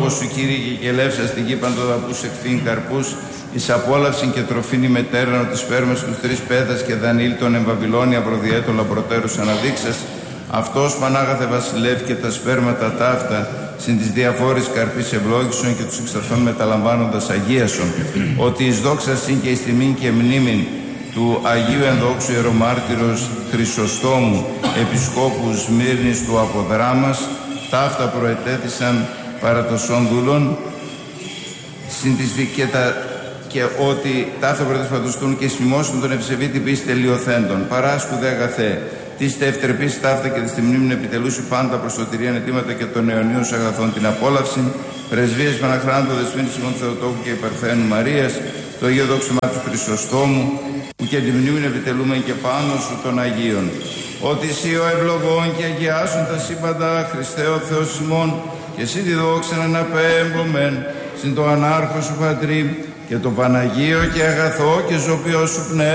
λόγο σου, Κύριε, και ελεύσα στην γη παντοδαπούς εκφύν καρπούς, εις απόλαυσιν και τροφήν ημετέρνο της φέρμας τους τρεις πέδας και Δανείλ τον εμβαβυλώνια προδιέτων λαμπροτέρους αναδείξας, αυτός Πανάγαθε βασιλεύ και τα σπέρματα ταύτα συν της διαφόρης καρπής ευλόγησον και τους εξαρθών μεταλαμβάνοντας αγίασον, ότι εις δόξα συν και εις τιμήν και μνήμην του Αγίου Ενδόξου Ιερομάρτυρος Χρυσοστόμου Επισκόπου Σμύρνης του Αποδράμας, ταύτα προετέθησαν παρά το σονδούλων και ότι ταύτα προετέσπατοστούν και σημειώσουν τον ευσεβήτη πίστη τελειοθέντων. Παράσκουδε αγαθέ, της τευτρεπής ταύτα και της τη μνήμην επιτελούσι πάντα προς σωτηρίαν αιτήματα και των αιωνίων αγαθών την απόλαυση, πρεσβείες Παναχράντου Δεσπίνης Σιμών Θεοτόκου και Υπερθένου Μαρίας, το Αγίο Δόξωμά του Χρυσοστόμου, που και τη μνήμην επιτελούμεν και πάνω σου των Αγίων. Ότι εσύ ο ευλογών και αγιάσουν τα σύμπαντα, Χριστέ ο Θεός ημών, και εσύ τη δόξαν αναπέμπομεν, συν το ανάρχο σου Πατρί, και το Παναγίο και αγαθό και ζωπιό σου Πνεύμα,